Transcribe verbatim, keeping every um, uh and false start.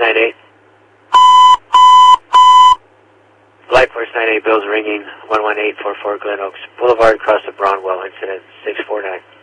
nine eight. Flight Force nine eight, Bill's ringing, one one eight four four Glen Oaks Boulevard, across the Brownwell, incident six four nine.